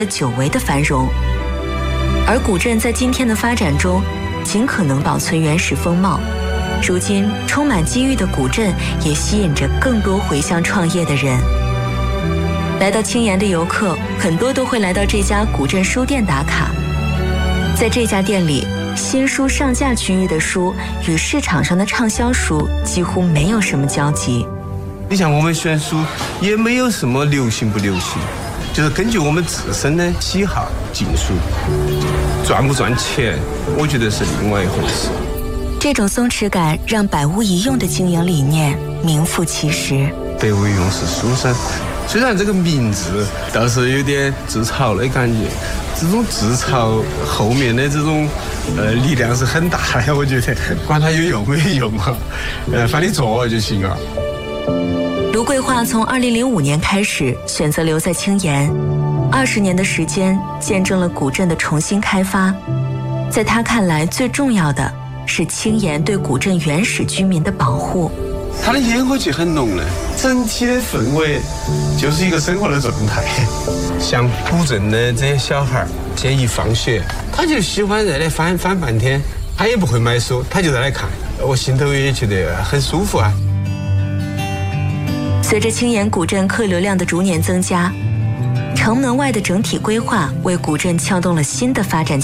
久违的繁荣。而古镇在今天的发展中，尽可能保存原始风貌。如今充满机遇的古镇也吸引着更多回乡创业的人。来到青岩的游客很多都会来到这家古镇书店打卡。在这家店里，新书上架区域的书与市场上的畅销书几乎没有什么交集。 你像我们选书也没有什么流行不流行，就是根据我们自身的喜好进书，赚不赚钱我觉得是另外一回事。 这种松弛感让百无一用的经营理念名副其实。 百无一用是书生，虽然这个名字倒是有点自嘲的感觉，这种自嘲后面的这种力量是很大的，我觉得管它有用没用嘛，反正做就行了。 卢桂华从2005年开始选择留在青岩，20年的时间见证了古镇的重新开发。在他看来，最重要的是青岩对古镇原始居民的保护。 它的烟火气很浓的，整体的氛围就是一个生活的状态。像古镇的这些小孩，现在一放学，他就喜欢在那翻半天，他也不会买书，他就在那看，我心头也觉得很舒服啊。 随着青岩古镇客流量的逐年增加，城门外的整体规划为古镇撬动了新的发展